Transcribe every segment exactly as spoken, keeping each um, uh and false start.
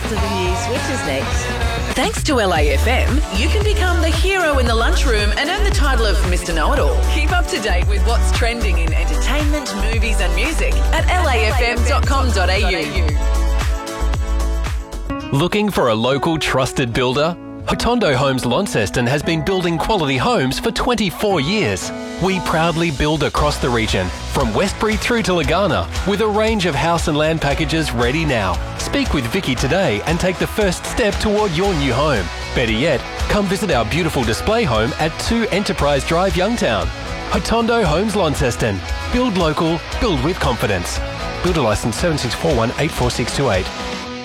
after the news, which is next. Thanks to L A F M, you can become the hero in the lunchroom and earn the title of Mister Know-It-All. Keep up to date with what's trending in entertainment, movies and music at L A F M dot com dot A U. Looking for a local trusted builder? Hotondo Homes Launceston has been building quality homes for twenty-four years. We proudly build across the region, from Westbury through to Lagana, with a range of house and land packages ready now. Speak with Vicky today and take the first step toward your new home. Better yet, come visit our beautiful display home at two Enterprise Drive, Youngtown. Hotondo Homes Launceston. Build local, build with confidence. Builder licence seven six four one eight four six two eight.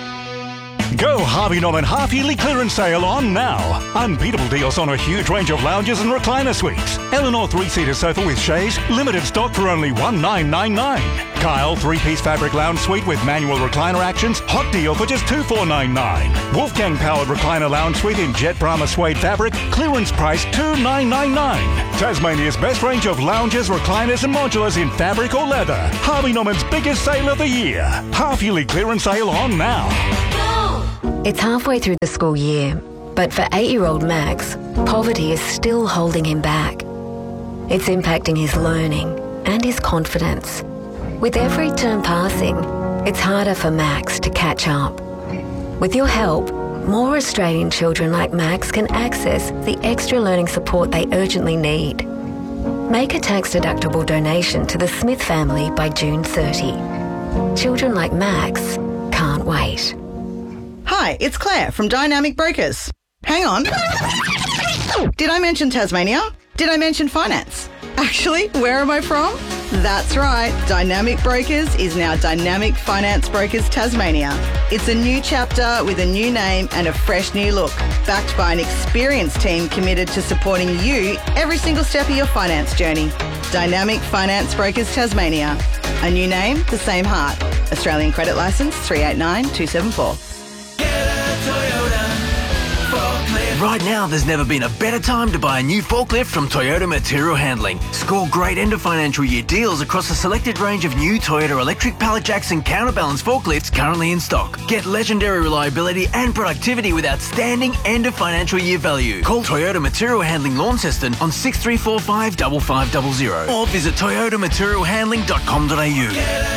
Go Harvey Norman half-yearly clearance sale on now. Unbeatable deals on a huge range of lounges and recliner suites. Eleanor three-seater sofa with chaise, limited stock for only one nine nine nine. Kyle three-piece fabric lounge suite with manual recliner actions, hot deal for just two four nine nine. Wolfgang powered recliner lounge suite in jet Brahma suede fabric, clearance price two nine nine nine. Tasmania's best range of lounges, recliners and modulars in fabric or leather. Harvey Norman's biggest sale of the year. Half-yearly clearance sale on now. It's halfway through the school year, but for eight-year-old Max, poverty is still holding him back. It's impacting his learning and his confidence. With every term passing, it's harder for Max to catch up. With your help, more Australian children like Max can access the extra learning support they urgently need. Make a tax-deductible donation to the Smith family by June thirtieth. Children like Max can't wait. Hi, it's Claire from Dynamic Brokers. Hang on. Did I mention Tasmania? Did I mention finance? Actually, where am I from? That's right, Dynamic Brokers is now Dynamic Finance Brokers Tasmania. It's a new chapter with a new name and a fresh new look, backed by an experienced team committed to supporting you every single step of your finance journey. Dynamic Finance Brokers Tasmania. A new name, the same heart. Australian credit licence three eight nine two seven four. Right now, there's never been a better time to buy a new forklift from Toyota Material Handling. Score great end of financial year deals across a selected range of new Toyota electric pallet jacks and counterbalance forklifts currently in stock. Get legendary reliability and productivity with outstanding end of financial year value. Call Toyota Material Handling Launceston on six three four five five five zero zero or visit toyota material handling dot com dot a u.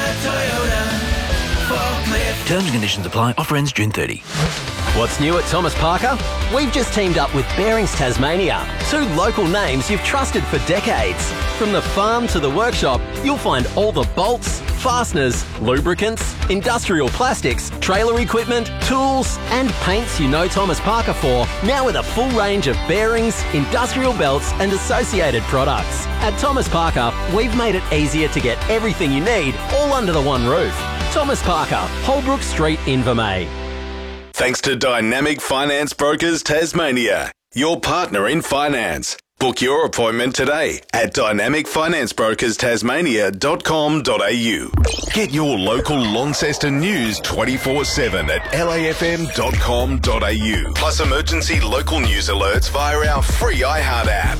Terms and conditions apply. Offer ends June thirtieth. What's new at Thomas Parker? We've just teamed up with Bearings Tasmania, two local names you've trusted for decades. From the farm to the workshop, you'll find all the bolts, fasteners, lubricants, industrial plastics, trailer equipment, tools and paints you know Thomas Parker for, now with a full range of bearings, industrial belts and associated products. At Thomas Parker, we've made it easier to get everything you need all under the one roof. Thomas Parker, Holbrook Street, Invermay. Thanks to Dynamic Finance Brokers Tasmania, your partner in finance. Book your appointment today at dynamic finance brokers tasmania dot com dot a u. Get your local Launceston news twenty-four seven at L A F M dot com dot a u. Plus emergency local news alerts via our free iHeart app.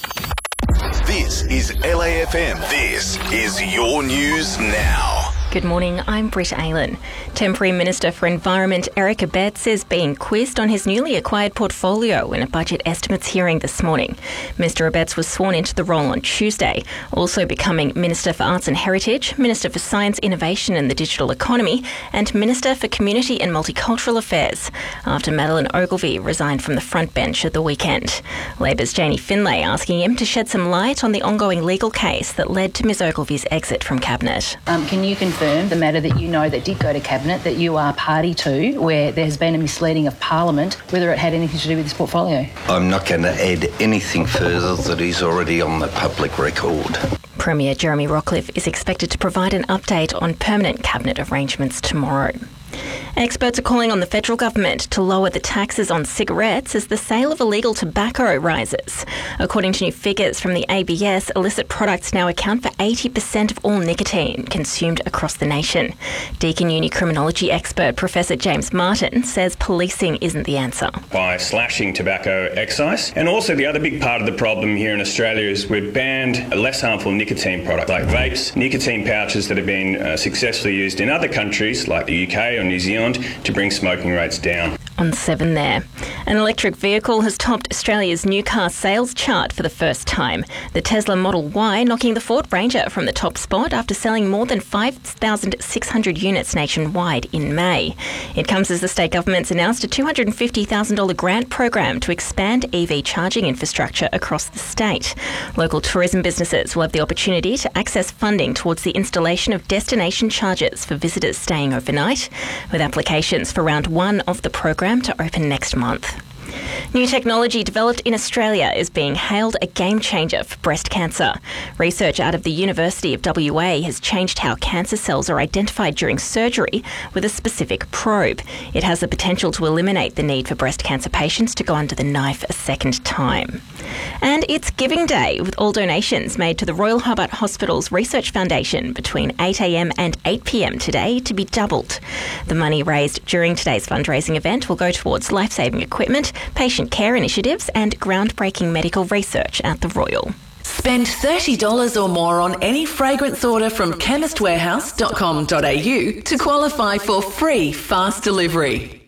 This is L A F M. This is your news now. Good morning, I'm Britt Aylan. Temporary Minister for Environment Eric Abetz is being quizzed on his newly acquired portfolio in a budget estimates hearing this morning. Mister Abetz was sworn into the role on Tuesday, also becoming Minister for Arts and Heritage, Minister for Science, Innovation and the Digital Economy, and Minister for Community and Multicultural Affairs, after Madeleine Ogilvie resigned from the front bench at the weekend. Labor's Janie Finlay asking him to shed some light on the ongoing legal case that led to Ms Ogilvie's exit from Cabinet. Um, can you confirm the matter that you know that did go to Cabinet that you are party to, where there has been a misleading of Parliament, whether it had anything to do with this portfolio? I'm not going to add anything further that is already on the public record. Premier Jeremy Rockliff is expected to provide an update on permanent Cabinet arrangements tomorrow. Experts are calling on the federal government to lower the taxes on cigarettes as the sale of illegal tobacco rises. According to new figures from the A B S, illicit products now account for eighty percent of all nicotine consumed across the nation. Deakin Uni criminology expert Professor James Martin says policing isn't the answer. By slashing tobacco excise. And also the other big part of the problem here in Australia is we've banned less harmful nicotine products like vapes, nicotine pouches that have been uh, successfully used in other countries like the U K or and New Zealand to bring smoking rates down. On seven there. An electric vehicle has topped Australia's new car sales chart for the first time. The Tesla Model Y knocking the Ford Ranger from the top spot after selling more than five thousand six hundred units nationwide in May. It comes as the state government's announced a two hundred fifty thousand dollars grant program to expand E V charging infrastructure across the state. Local tourism businesses will have the opportunity to access funding towards the installation of destination chargers for visitors staying overnight, with applications for round one of the program to open next month. New technology developed in Australia is being hailed a game changer for breast cancer. Research out of the University of W A has changed how cancer cells are identified during surgery with a specific probe. It has the potential to eliminate the need for breast cancer patients to go under the knife a second time. And it's Giving Day, with all donations made to the Royal Hobart Hospital's Research Foundation between eight a m and eight p m today to be doubled. The money raised during today's fundraising event will go towards life-saving equipment, patient care initiatives and groundbreaking medical research at the Royal. Spend thirty dollars or more on any fragrance order from chemist warehouse dot com dot a u to qualify for free fast delivery.